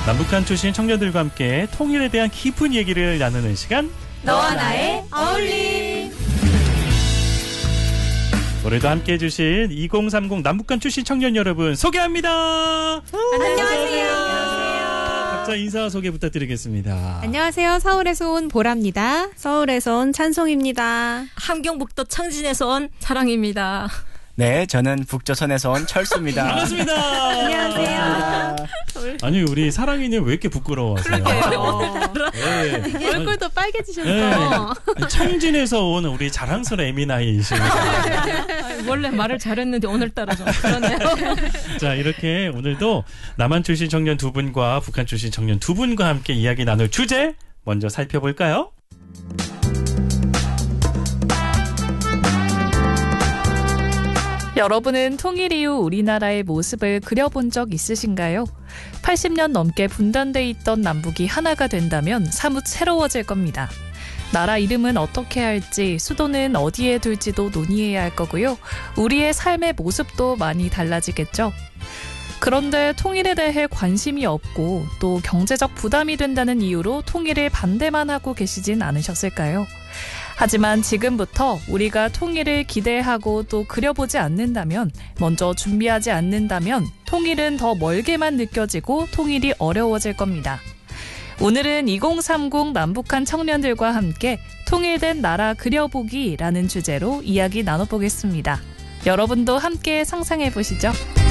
남북한 출신 청년들과 함께 통일에 대한 깊은 얘기를 나누는 시간, 너와 나의 어울림. 오늘도 함께해 주실 2030 남북한 출신 청년 여러분 소개합니다. 안녕하세요. 각자 인사 소개 부탁드리겠습니다. 안녕하세요. 서울에서 온 보라입니다. 서울에서 온 찬송입니다. 함경북도 청진에서 온 사랑입니다. 네, 저는 북조선에서 온 철수입니다. 반갑습니다. 안녕하세요. 아니, 우리 사랑이는 왜 이렇게 부끄러워하세요? 네. 얼굴도 빨개지셨어. 네. 청진에서 온 우리 자랑스러운 에미나이십니다. 원래 말을 잘했는데 오늘따라 좀 그러네요. 자, 이렇게 오늘도 남한 출신 청년 두 분과 북한 출신 청년 두 분과 함께 이야기 나눌 주제 먼저 살펴볼까요? 여러분은 통일 이후 우리나라의 모습을 그려본 적 있으신가요? 80년 넘게 분단돼 있던 남북이 하나가 된다면 사뭇 새로워질 겁니다. 나라 이름은 어떻게 할지, 수도는 어디에 둘지도 논의해야 할 거고요. 우리의 삶의 모습도 많이 달라지겠죠. 그런데 통일에 대해 관심이 없고 또 경제적 부담이 된다는 이유로 통일을 반대만 하고 계시진 않으셨을까요? 하지만 지금부터 우리가 통일을 기대하고 또 그려보지 않는다면, 먼저 준비하지 않는다면 통일은 더 멀게만 느껴지고 통일이 어려워질 겁니다. 오늘은 2030 남북한 청년들과 함께 통일된 나라 그려보기라는 주제로 이야기 나눠보겠습니다. 여러분도 함께 상상해보시죠.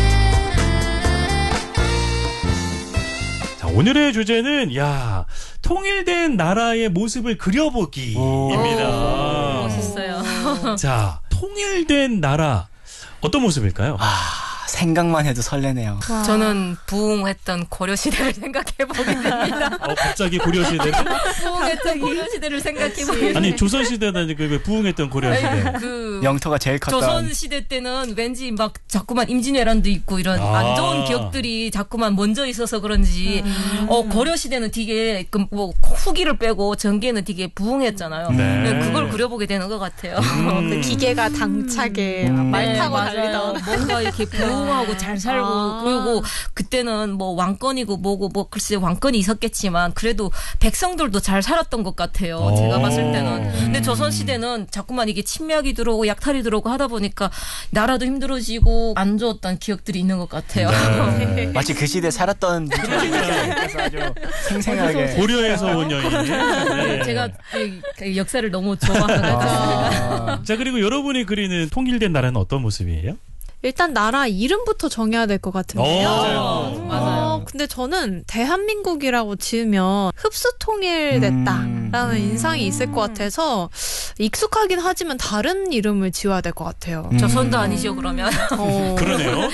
자, 오늘의 주제는 통일된 나라의 모습을 그려보기입니다. 멋있어요. 자, 통일된 나라 어떤 모습일까요? 생각만 해도 설레네요. 저는 부흥했던 고려시대를 생각해보게 됩니다. 갑자기 고려시대를? 부흥했던 고려시대를 생각해보게 아니, 조선시대는 왜 부흥했던 고려시대? 영토가 제일 컸던. 조선시대 때는 왠지 막 자꾸만 임진왜란도 있고 이런 안 좋은 기억들이 자꾸만 먼저 있어서 그런지 고려시대는 되게 후기를 빼고 전개는 되게 부흥했잖아요. 네. 그걸 그려보게 되는 것 같아요. 그 기계가 당차게 말 타고 달리던. 뭔가 이렇게 부흥하고 잘 살고 그리고 그때는 뭐 왕권이고 뭐고 글쎄 왕권이 있었겠지만 그래도 백성들도 잘 살았던 것 같아요. 제가 봤을 때는. 근데 조선시대는 자꾸만 이게 침략이 들어오고 약탈이 들어오고 하다 보니까 나라도 힘들어지고 안 좋았던 기억들이 있는 것 같아요. 네. 마치 그 시대에 살았던 분께서 아주 생생하게. 고려에서 온 여인. 네. 제가 그 역사를 너무 좋아하거든요. 자, 그리고 여러분이 그리는 통일된 나라는 어떤 모습이에요? 일단 나라 이름부터 정해야 될 것 같은데요. 맞아요. 근데 저는 대한민국이라고 지으면 흡수통일됐다라는 인상이 있을 것 같아서 익숙하긴 하지만 다른 이름을 지어야 될 것 같아요. 조선도 아니죠 그러면. 그러네요.